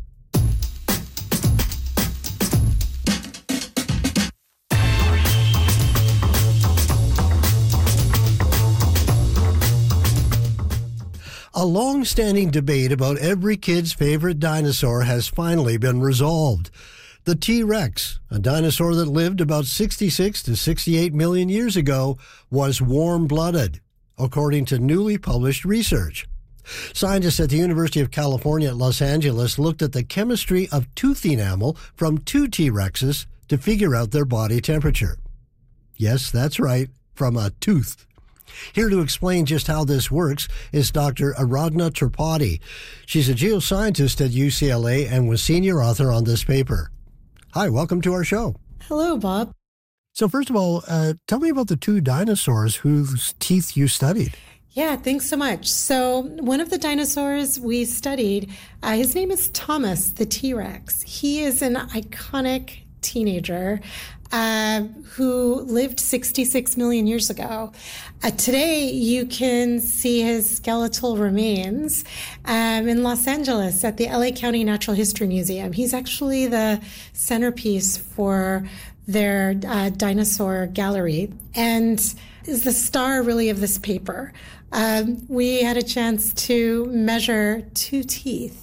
A long-standing debate about every kid's favorite dinosaur has finally been resolved. The T-Rex, a dinosaur that lived about sixty-six to sixty-eight million years ago, was warm-blooded, according to newly published research. Scientists at the University of California at Los Angeles looked at the chemistry of tooth enamel from two T-Rexes to figure out their body temperature. Yes, that's right, from a tooth. Here to explain just how this works is Doctor Aradhna Tripathi. She's a geoscientist at U C L A and was senior author on this paper. Hi, welcome to our show. Hello, Bob. So first of all, uh, tell me about the two dinosaurs whose teeth you studied. Yeah, thanks so much. So one of the dinosaurs we studied, uh, his name is Thomas the T-Rex. He is an iconic teenager uh, who lived sixty-six million years ago. Uh, today, you can see his skeletal remains um, in Los Angeles at the L A County Natural History Museum. He's actually the centerpiece for their uh, dinosaur gallery and is the star really of this paper. Um, we had a chance to measure two teeth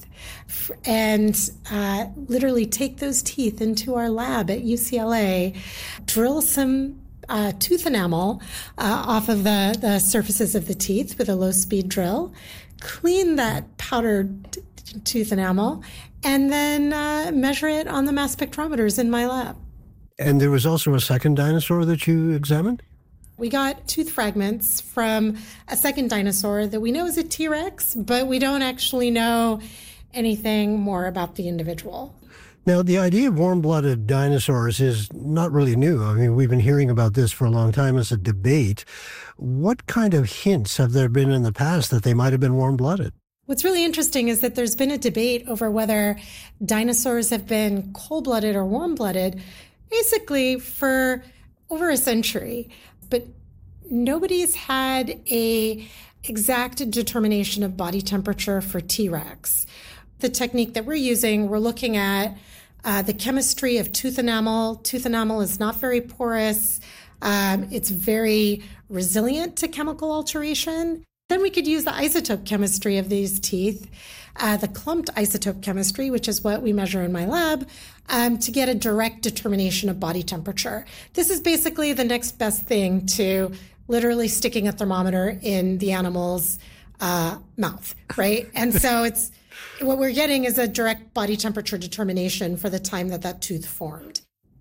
and uh, literally take those teeth into our lab at U C L A, drill some uh, tooth enamel uh, off of the, the surfaces of the teeth with a low-speed drill, clean that powdered t- tooth enamel, and then uh, measure it on the mass spectrometers in my lab. And there was also a second dinosaur that you examined? We got tooth fragments from a second dinosaur that we know is a T-Rex, but we don't actually know anything more about the individual. Now, the idea of warm-blooded dinosaurs is not really new. I mean, we've been hearing about this for a long time as a debate. What kind of hints have there been in the past that they might have been warm-blooded? What's really interesting is that there's been a debate over whether dinosaurs have been cold-blooded or warm-blooded, basically for over a century. But nobody's had a exact determination of body temperature for T-Rex. The technique that we're using, we're looking at uh, the chemistry of tooth enamel. Tooth enamel is not very porous. Um, it's very resilient to chemical alteration. Then we could use the isotope chemistry of these teeth, uh, the clumped isotope chemistry, which is what we measure in my lab, um, to get a direct determination of body temperature. This is basically the next best thing to literally sticking a thermometer in the animal's uh, mouth, right? And so it's what we're getting is a direct body temperature determination for the time that that tooth formed.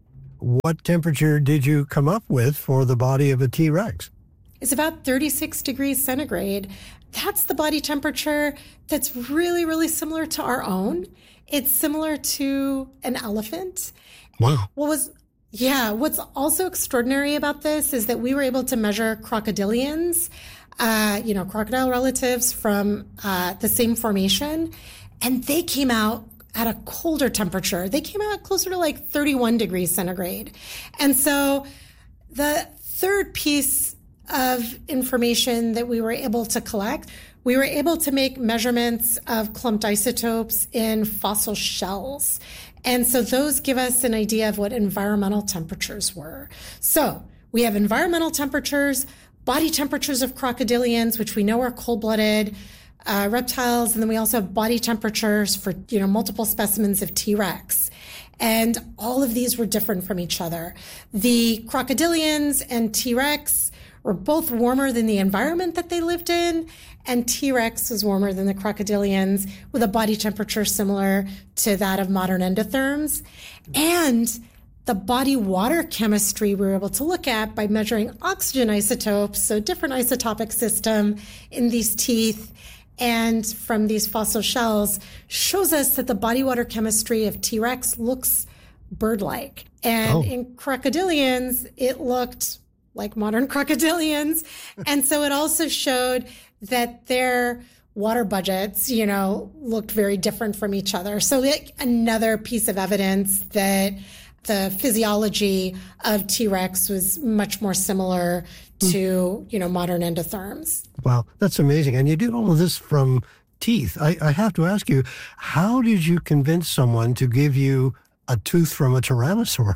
What temperature did you come up with for the body of a T-Rex? It's about thirty-six degrees centigrade. That's the body temperature that's really, really similar to our own. It's similar to an elephant. Wow. What was, yeah, what's also extraordinary about this is that we were able to measure crocodilians, uh, you know, crocodile relatives from uh, the same formation, and they came out at a colder temperature. They came out closer to like thirty-one degrees centigrade. And so the third piece of information that we were able to collect, we were able to make measurements of clumped isotopes in fossil shells. And so those give us an idea of what environmental temperatures were. So we have environmental temperatures, body temperatures of crocodilians, which we know are cold-blooded uh, reptiles, and then we also have body temperatures for, you know, multiple specimens of T-Rex. And all of these were different from each other. The crocodilians and T-Rex were both warmer than the environment that they lived in, and T-Rex was warmer than the crocodilians with a body temperature similar to that of modern endotherms. And the body water chemistry we were able to look at by measuring oxygen isotopes, so different isotopic system in these teeth and from these fossil shells, shows us that the body water chemistry of T-Rex looks bird-like. And oh. in crocodilians, it looked like modern crocodilians. And so it also showed that their water budgets, you know, looked very different from each other. So like another piece of evidence that the physiology of T-Rex was much more similar to, you know, modern endotherms. Wow, that's amazing. And you did all of this from teeth. I, I have to ask you, how did you convince someone to give you a tooth from a tyrannosaur?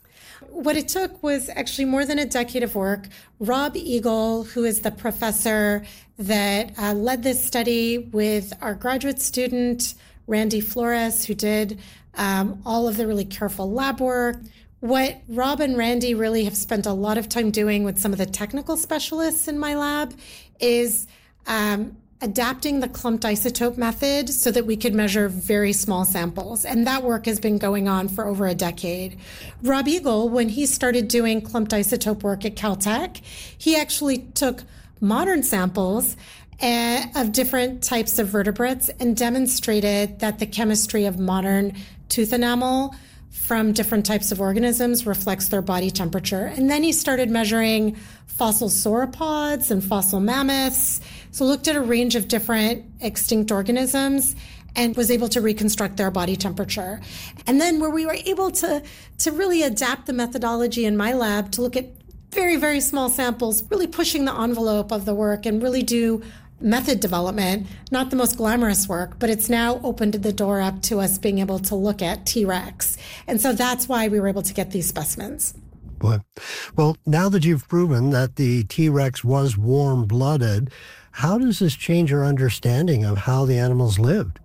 What it took was actually more than a decade of work. Rob Eagle, who is the professor that uh, led this study with our graduate student, Randy Flores, who did um, all of the really careful lab work. What Rob and Randy really have spent a lot of time doing with some of the technical specialists in my lab is um, adapting the clumped isotope method so that we could measure very small samples. And that work has been going on for over a decade. Rob Eagle, when he started doing clumped isotope work at Caltech, he actually took modern samples uh, of different types of vertebrates and demonstrated that the chemistry of modern tooth enamel from different types of organisms reflects their body temperature. And then he started measuring fossil sauropods and fossil mammoths. So looked at a range of different extinct organisms and was able to reconstruct their body temperature. And then where we were able to, to really adapt the methodology in my lab to look at very, very small samples, really pushing the envelope of the work and really do method development, not the most glamorous work, but it's now opened the door up to us being able to look at T-Rex. And so that's why we were able to get these specimens. Boy. Well, now that you've proven that the T-Rex was warm-blooded, how does this change our understanding of how the animals lived?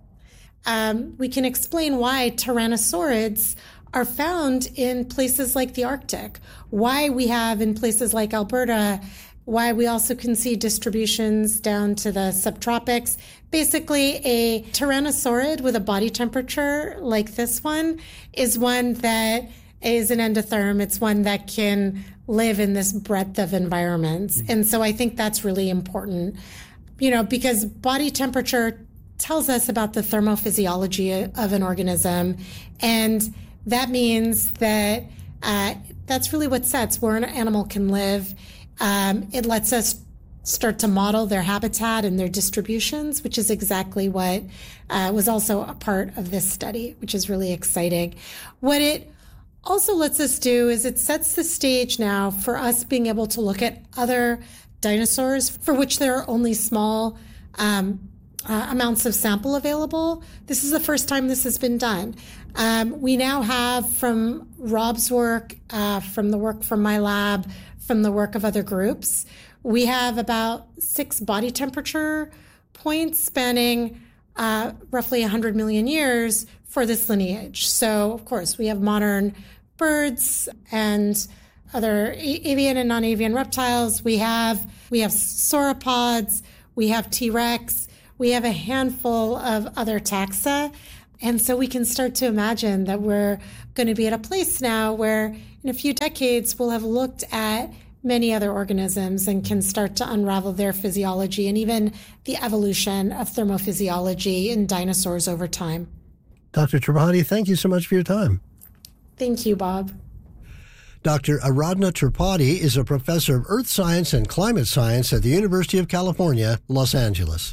Um, we can explain why tyrannosaurids are found in places like the Arctic, why we have in places like Alberta, why we also can see distributions down to the subtropics. Basically, a tyrannosaurid with a body temperature like this one is one that is an endotherm. It's one that can live in this breadth of environments. And so I think that's really important, you know, because body temperature tells us about the thermophysiology of an organism. And that means that uh, that's really what sets where an animal can live. Um, it lets us start to model their habitat and their distributions, which is exactly what uh, was also a part of this study, which is really exciting. What it also lets us do is it sets the stage now for us being able to look at other dinosaurs for which there are only small um, uh, amounts of sample available. This is the first time this has been done. Um, we now have, from Rob's work, uh, from the work from my lab, from the work of other groups, we have about six body temperature points spanning uh, roughly one hundred million years for this lineage. So, of course, we have modern birds and other avian and non-avian reptiles. We have we have sauropods. We have T-Rex. We have a handful of other taxa. And so we can start to imagine that we're going to be at a place now where in a few decades we'll have looked at many other organisms and can start to unravel their physiology and even the evolution of thermophysiology in dinosaurs over time. Doctor Tripathi, thank you so much for your time. Thank you, Bob. Doctor Aradhna Tripathi is a professor of earth science and climate science at the University of California, Los Angeles.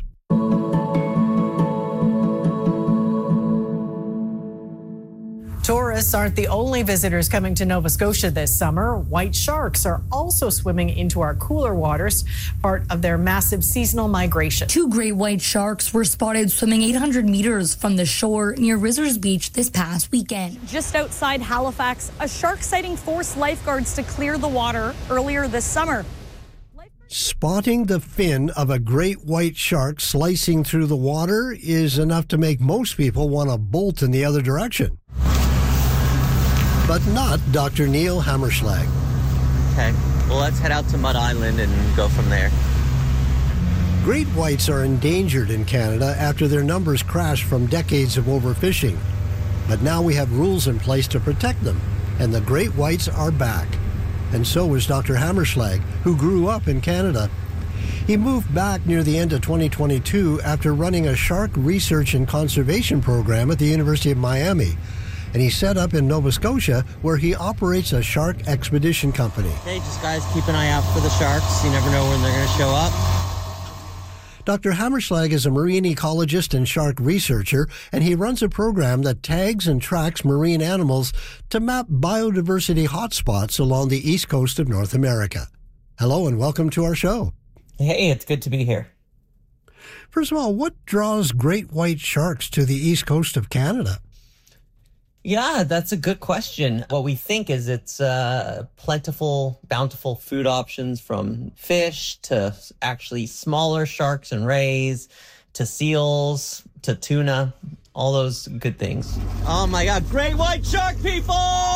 Tourists aren't the only visitors coming to Nova Scotia this summer. White sharks are also swimming into our cooler waters, part of their massive seasonal migration. Two great white sharks were spotted swimming eight hundred meters from the shore near Rizzers Beach this past weekend. Just outside Halifax, a shark sighting forced lifeguards to clear the water earlier this summer. Spotting the fin of a great white shark slicing through the water is enough to make most people want to bolt in the other direction. But not Doctor Neil Hammerschlag. Okay, well, let's head out to Mud Island and go from there. Great whites are endangered in Canada after their numbers crashed from decades of overfishing. But now we have rules in place to protect them, and the great whites are back. And so is Doctor Hammerschlag, who grew up in Canada. He moved back near the end of twenty twenty-two after running a shark research and conservation program at the University of Miami. And he set up in Nova Scotia, where he operates a shark expedition company. Hey, just guys, keep an eye out for the sharks. You never know when they're going to show up. Doctor Hammerschlag is a marine ecologist and shark researcher, and he runs a program that tags and tracks marine animals to map biodiversity hotspots along the east coast of North America. Hello, and welcome to our show. Hey, it's good to be here. First of all, what draws great white sharks to the east coast of Canada? Yeah, that's a good question. What we think is it's uh, plentiful, bountiful food options, from fish to actually smaller sharks and rays to seals to tuna, all those good things. Oh my God, great white shark people!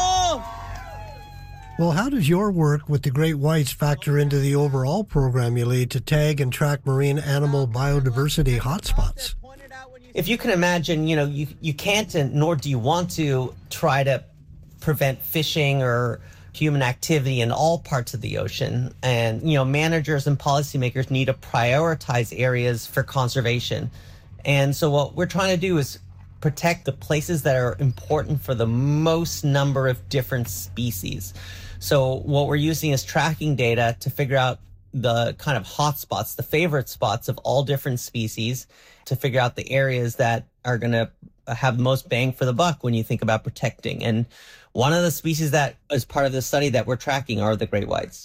Well, how does your work with the great whites factor into the overall program you lead to tag and track marine animal biodiversity hotspots? If you can imagine, you know, you, you can't, and nor do you want to, try to prevent fishing or human activity in all parts of the ocean. And, you know, managers and policymakers need to prioritize areas for conservation. And so what we're trying to do is protect the places that are important for the most number of different species. So what we're using is tracking data to figure out the kind of hot spots, the favorite spots of all different species, to figure out the areas that are going to have the most bang for the buck when you think about protecting. And one of the species that is part of the study that we're tracking are the great whites.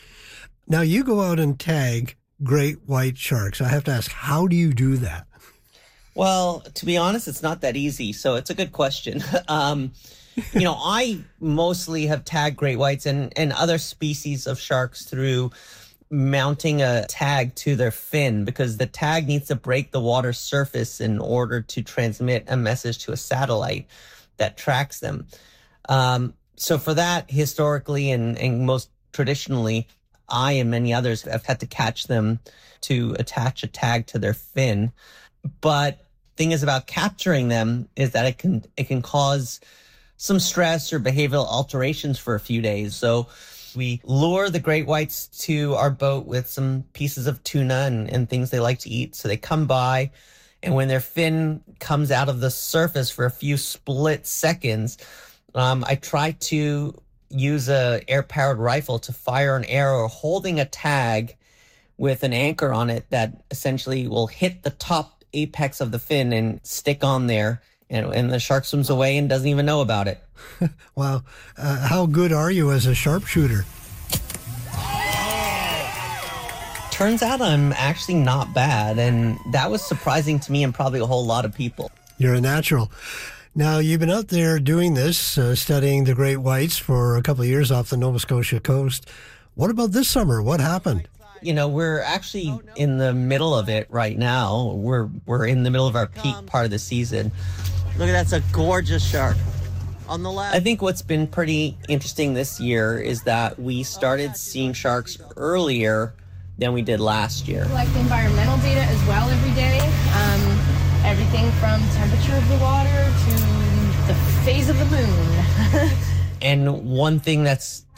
Now, you go out and tag great white sharks. I have to ask, how do you do that? Well, to be honest, it's not that easy. So it's a good question. um, you know, I mostly have tagged great whites and, and other species of sharks through mounting a tag to their fin, because the tag needs to break the water surface in order to transmit a message to a satellite that tracks them. Um, so for that, historically and, and most traditionally, I and many others have had to catch them to attach a tag to their fin. But thing is about capturing them is that it can it can cause some stress or behavioral alterations for a few days. So we lure the great whites to our boat with some pieces of tuna and, and things they like to eat. So they come by, and when their fin comes out of the surface for a few split seconds, um, I try to use a air-powered rifle to fire an arrow holding a tag with an anchor on it that essentially will hit the top apex of the fin and stick on there. And, and the shark swims away and doesn't even know about it. Wow. Uh, how good are you as a sharpshooter? turns out I'm actually not bad, and that was surprising to me and probably a whole lot of people. You're a natural. Now, you've been out there doing this, uh, studying the great whites for a couple of years off the Nova Scotia coast. What about this summer? What happened? You know, we're actually in the middle of it right now. We're we're in the middle of our peak part of the season. Look at that's a gorgeous shark. On the left. I think what's been pretty interesting this year is that we started seeing sharks earlier than we did last year. Collect environmental data as well every day. Um, everything from temperature of the water to the phase of the moon. And one thing that's